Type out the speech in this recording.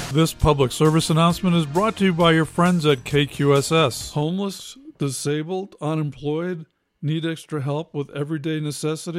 This public service announcement is brought to you by your friends at KQSS. Homeless, disabled, unemployed, need extra help with everyday necessities?